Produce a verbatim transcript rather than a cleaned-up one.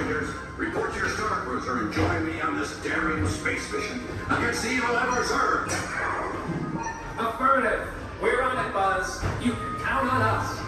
Voyagers, report to your star cruiser and join me on this daring space mission against the evil Emperor's Earth. Affirmative. We're on it, Buzz. You can count on us.